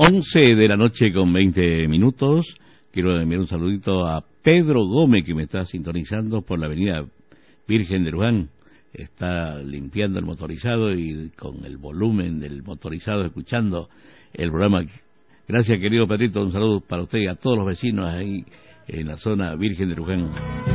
11 de la noche con 20 minutos. Quiero enviar un saludito a Pedro Gómez, que me está sintonizando por la avenida Virgen de Luján. Está limpiando el motorizado y con el volumen del motorizado escuchando el programa. Gracias, querido Pedrito. Un saludo para usted y a todos los vecinos ahí en la zona Virgen de Luján.